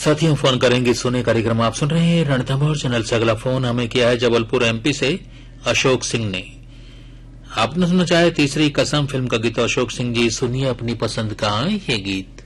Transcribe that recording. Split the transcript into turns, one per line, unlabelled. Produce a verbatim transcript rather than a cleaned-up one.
साथियों, फोन करेंगे सुने कार्यक्रम आप सुन रहे हैं रणथंभौर चैनल से। अगला फोन हमें किया है जबलपुर एमपी से अशोक सिंह ने। आपने सुनना चाहे तीसरी कसम फिल्म का गीत। अशोक सिंह जी, सुनिए अपनी पसंद का ये गीत।